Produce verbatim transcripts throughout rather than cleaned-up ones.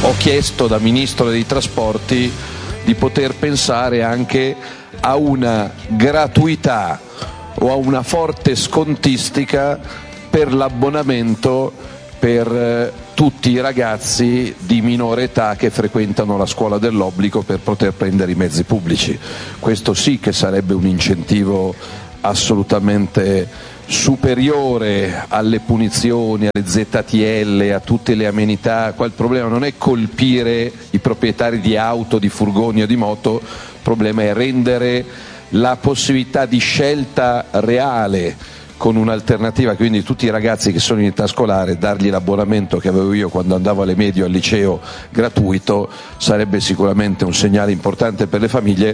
ho chiesto da Ministro dei Trasporti di poter pensare anche a una gratuità o a una forte scontistica per l'abbonamento per tutti i ragazzi di minore età che frequentano la scuola dell'obbligo per poter prendere i mezzi pubblici. Questo sì che sarebbe un incentivo assolutamente superiore alle punizioni, alle Z T L, a tutte le amenità. Qua il problema non è colpire i proprietari di auto, di furgoni o di moto, il problema è rendere la possibilità di scelta reale con un'alternativa, quindi tutti i ragazzi che sono in età scolare, dargli l'abbonamento che avevo io quando andavo alle medie o al liceo gratuito, sarebbe sicuramente un segnale importante per le famiglie.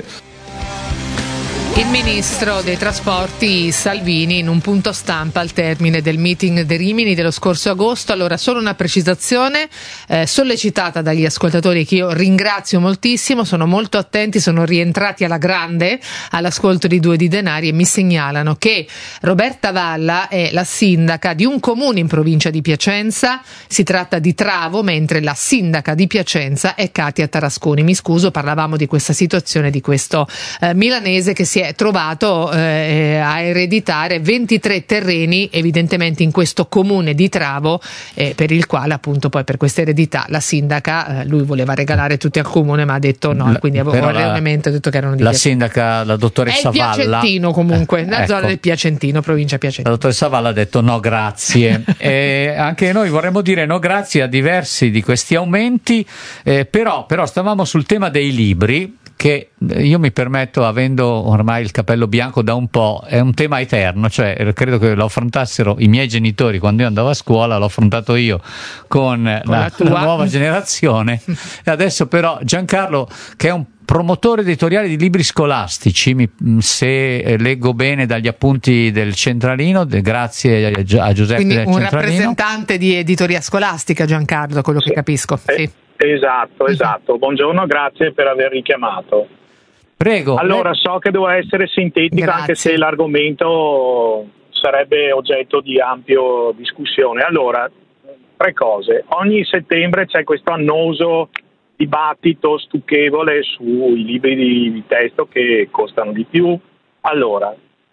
Il ministro dei trasporti Salvini in un punto stampa al termine del meeting di Rimini dello scorso agosto. Allora, solo una precisazione eh, sollecitata dagli ascoltatori che io ringrazio moltissimo, sono molto attenti, sono rientrati alla grande all'ascolto di Due di Denari e mi segnalano che Roberta Valla è la sindaca di un comune in provincia di Piacenza, si tratta di Travo, mentre la sindaca di Piacenza è Katia Tarasconi. Mi scuso, parlavamo di questa situazione di questo eh, milanese che si è trovato eh, a ereditare ventitré terreni evidentemente in questo comune di Travo, eh, per il quale appunto poi per questa eredità la sindaca, eh, lui voleva regalare tutti al comune ma ha detto no, la, quindi avevo erroneamente detto che erano di la Piacenza. Sindaca, la dottoressa Valla, è il Piacentino comunque, la ecco, zona del Piacentino, provincia Piacentino. La dottoressa Valla ha detto no grazie e anche noi vorremmo dire no grazie a diversi di questi aumenti, eh, però, però stavamo sul tema dei libri, che io mi permetto, avendo ormai il capello bianco da un po', è un tema eterno, cioè credo che lo affrontassero i miei genitori quando io andavo a scuola, l'ho affrontato io con, con la, la, la nuova generazione e adesso però Giancarlo, che è un promotore editoriale di libri scolastici, mi, se leggo bene dagli appunti del Centralino, de, grazie a, a Giuseppe quindi del un Centralino. Rappresentante di editoria scolastica, Giancarlo, da quello sì. che capisco. Eh. Sì. Esatto, esatto. Buongiorno, grazie per aver richiamato. Prego. Allora, so che devo essere sintetica, Grazie. anche se l'argomento sarebbe oggetto di ampia discussione. Allora, tre cose. Ogni settembre c'è questo annoso dibattito stucchevole sui libri di, di testo che costano di più. Allora,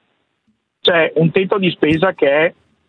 c'è un tetto di spesa che è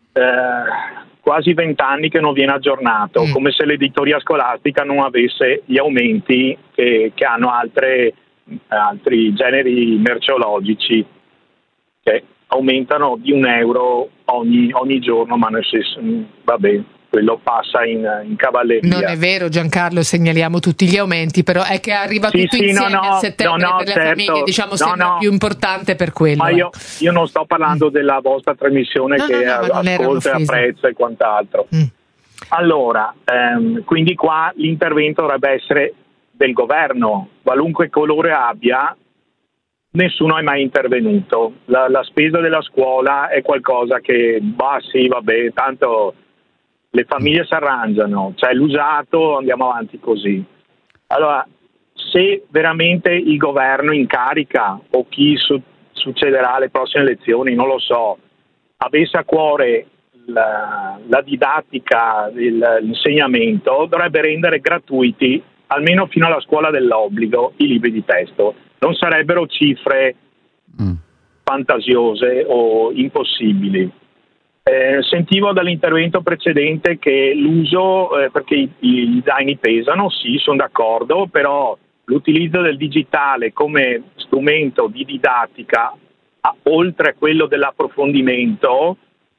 eh, quasi vent'anni che non viene aggiornato, mm. come se l'editoria scolastica non avesse gli aumenti che, che hanno altre, altri generi merceologici che aumentano di un euro ogni, ogni giorno, ma nel senso, vabbè, quello passa in, in cavalleria. Non è vero, Giancarlo, segnaliamo tutti gli aumenti, però è che arriva sì, tutto sì, insieme no, no, a settembre no, no, per le certo, famiglie, diciamo no, sembra no, più importante per quello. Ma io, io non sto parlando mm. della vostra trasmissione no, che no, no, ascolta e apprezza e quant'altro. Mm. Allora, ehm, quindi qua l'intervento dovrebbe essere del governo, qualunque colore abbia. Nessuno è mai intervenuto. La, la spesa della scuola è qualcosa che, bah sì, vabbè, tanto le famiglie si arrangiano, c'è l'usato, andiamo avanti così. Allora, se veramente il governo in carica o chi su, succederà alle prossime elezioni, non lo so, avesse a cuore la, la didattica, il, l'insegnamento, dovrebbe rendere gratuiti, almeno fino alla scuola dell'obbligo, i libri di testo. Non sarebbero cifre mm. fantasiose o impossibili. Eh, sentivo dall'intervento precedente che l'uso, eh, perché i, i zaini pesano, sì, sono d'accordo, però l'utilizzo del digitale come strumento di didattica, a, oltre a quello dell'approfondimento,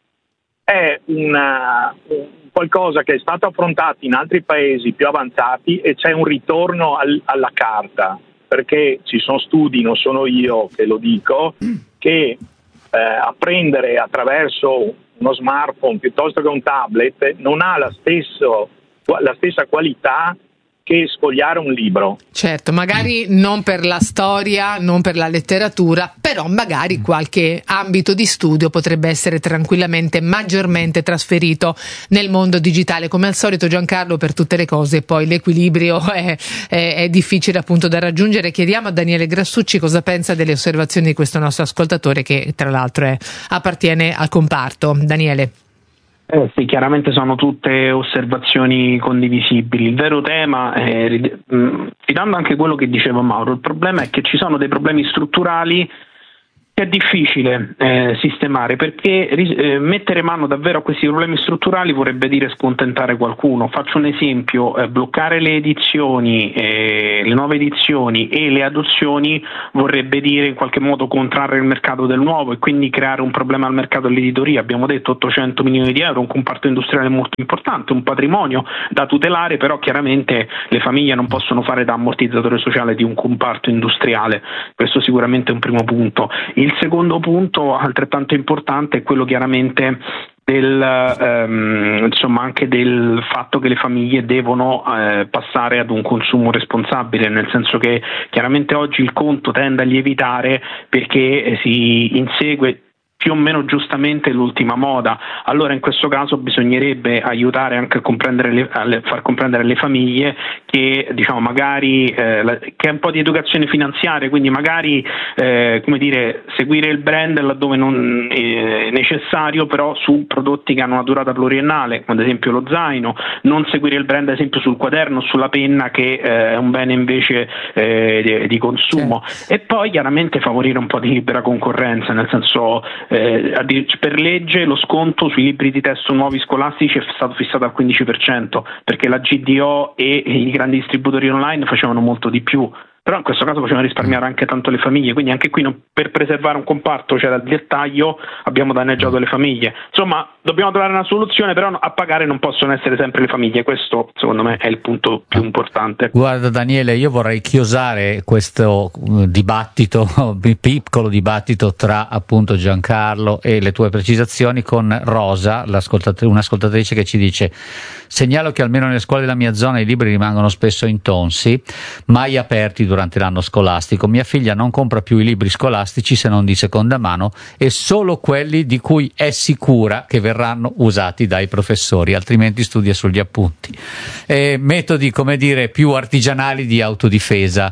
è una, un, qualcosa che è stato affrontato in altri paesi più avanzati e c'è un ritorno al, alla carta. Perché ci sono studi, non sono io che lo dico, che eh, apprendere attraverso uno smartphone piuttosto che un tablet non ha la, stesso, la stessa qualità che sfogliare un libro. Certo, magari non per la storia, non per la letteratura, però magari qualche ambito di studio potrebbe essere tranquillamente maggiormente trasferito nel mondo digitale. Come al solito, Giancarlo, per tutte le cose poi l'equilibrio è, è, è difficile appunto da raggiungere. Chiediamo a Daniele Grassucci cosa pensa delle osservazioni di questo nostro ascoltatore che tra l'altro è, appartiene al comparto. Daniele. Eh sì, chiaramente sono tutte osservazioni condivisibili. Il vero tema è, citando anche quello che diceva Mauro, il problema è che ci sono dei problemi strutturali che è difficile eh, sistemare, perché eh, mettere mano davvero a questi problemi strutturali vorrebbe dire scontentare qualcuno. Faccio un esempio: eh, bloccare le edizioni, eh, le nuove edizioni e le adozioni vorrebbe dire in qualche modo contrarre il mercato del nuovo e quindi creare un problema al mercato dell'editoria. Abbiamo detto ottocento milioni di euro, un comparto industriale molto importante, un patrimonio da tutelare, però chiaramente le famiglie non possono fare da ammortizzatore sociale di un comparto industriale. Questo sicuramente è un primo punto. Il secondo punto, altrettanto importante, è quello chiaramente del, ehm, insomma, anche del fatto che le famiglie devono eh, passare ad un consumo responsabile, nel senso che chiaramente oggi il conto tende a lievitare perché si insegue più o meno giustamente l'ultima moda. Allora in questo caso bisognerebbe aiutare anche a, comprendere le, a le, far comprendere alle famiglie che diciamo magari eh, la, che è un po' di educazione finanziaria, quindi magari eh, come dire, seguire il brand laddove non è necessario, però su prodotti che hanno una durata pluriennale, come ad esempio lo zaino, non seguire il brand ad esempio sul quaderno, sulla penna, che eh, è un bene invece eh, di, di consumo. Certo. E poi chiaramente favorire un po' di libera concorrenza, nel senso Eh, per legge lo sconto sui libri di testo nuovi scolastici è stato fissato al quindici per cento, perché la G D O e i grandi distributori online facevano molto di più, però in questo caso facevano risparmiare anche tanto le famiglie, quindi anche qui non, per preservare un comparto c'era il dettaglio, abbiamo danneggiato le famiglie. Insomma, dobbiamo trovare una soluzione, però a pagare non possono essere sempre le famiglie, questo secondo me è il punto più importante. Guarda Daniele, io vorrei chiosare questo dibattito, piccolo dibattito tra appunto Giancarlo e le tue precisazioni con Rosa, un'ascoltatrice che ci dice: segnalo che almeno nelle scuole della mia zona i libri rimangono spesso intonsi, mai aperti durante l'anno scolastico. Mia figlia non compra più i libri scolastici se non di seconda mano e solo quelli di cui è sicura che verranno usati dai professori, altrimenti studia sugli appunti. E metodi, come dire, più artigianali di autodifesa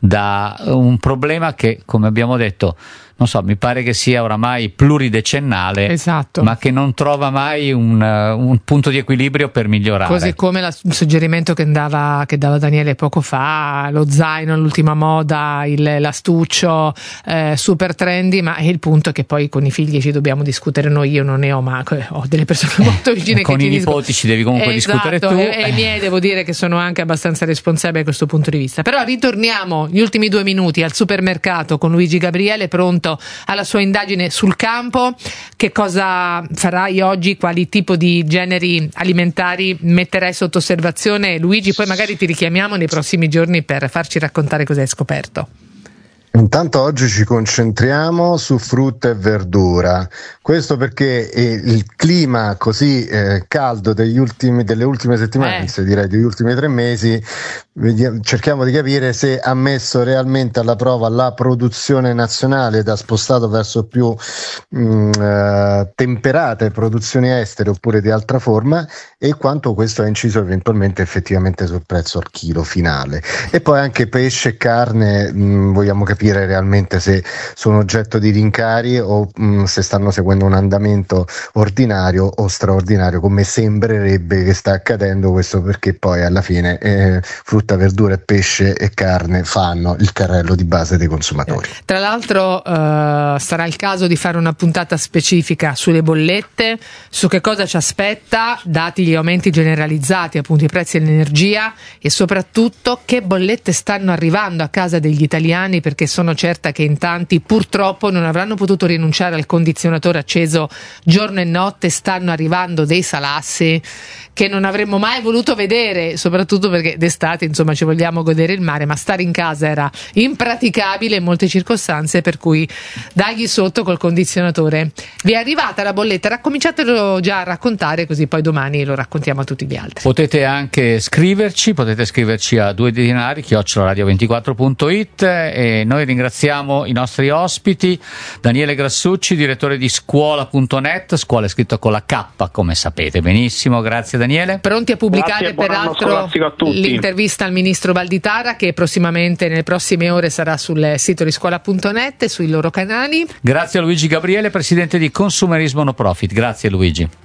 da un problema che, come abbiamo detto, non so, mi pare che sia oramai pluridecennale, esatto, ma che non trova mai un, un punto di equilibrio per migliorare. Così come la, il suggerimento che dava, che dava Daniele poco fa, lo zaino, l'ultima moda, il, l'astuccio, eh, super trendy, ma il punto è che poi con i figli ci dobbiamo discutere noi. Io non ne ho, ma ho delle persone molto vicine con che i ti nipoti ci devi comunque esatto, discutere tu. E, e i miei devo dire che sono anche abbastanza responsabili da questo punto di vista. Però ritorniamo gli ultimi due minuti al supermercato con Luigi Gabriele, pronto alla sua indagine sul campo. Che cosa farai oggi? Quali tipo di generi alimentari metterai sotto osservazione, Luigi? Poi magari ti richiamiamo nei prossimi giorni per farci raccontare cosa hai scoperto. Intanto oggi ci concentriamo su frutta e verdura, questo perché il clima così eh, caldo degli ultimi, delle ultime settimane, eh. direi degli ultimi tre mesi, vediamo, cerchiamo di capire se ha messo realmente alla prova la produzione nazionale ed ha spostato verso più mh, eh, temperate produzioni estere oppure di altra forma, e quanto questo ha inciso eventualmente effettivamente sul prezzo al chilo finale. E poi anche pesce e carne, mh, vogliamo capire realmente se sono oggetto di rincari o mh, se stanno seguendo un andamento ordinario o straordinario, come sembrerebbe che sta accadendo, questo perché poi alla fine eh, frutta, verdura, pesce e carne fanno il carrello di base dei consumatori. Eh, tra l'altro uh, sarà il caso di fare una puntata specifica sulle bollette, su che cosa ci aspetta dati gli aumenti generalizzati, appunto i prezzi dell'energia, e soprattutto che bollette stanno arrivando a casa degli italiani, perché sono certa che in tanti purtroppo non avranno potuto rinunciare al condizionatore acceso giorno e notte. Stanno arrivando dei salassi che non avremmo mai voluto vedere, soprattutto perché d'estate insomma ci vogliamo godere il mare, ma stare in casa era impraticabile in molte circostanze, per cui dagli sotto col condizionatore. Vi è arrivata la bolletta? Raccominciatelo già a raccontare, così poi domani lo raccontiamo a tutti gli altri. Potete anche scriverci, potete scriverci a due dinari chiocciola radio ventiquattro punto it, e noi ringraziamo i nostri ospiti: Daniele Grassucci, direttore di scuola punto net, scuola è scritto con la K, come sapete benissimo. Grazie Daniele. Pronti a pubblicare Grazie, peraltro l'intervista al ministro Valditara, che prossimamente, nelle prossime ore, sarà sul sito di scuola punto net e sui loro canali. Grazie a Luigi Gabriele, presidente di Consumerismo No Profit. Grazie Luigi.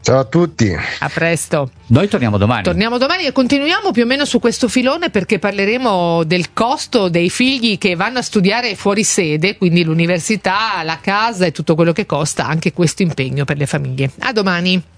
Ciao a tutti. A presto. Noi torniamo domani. Torniamo domani e continuiamo più o meno su questo filone, perché parleremo del costo dei figli che vanno a studiare fuori sede, quindi l'università, la casa e tutto quello che costa anche questo impegno per le famiglie. A domani.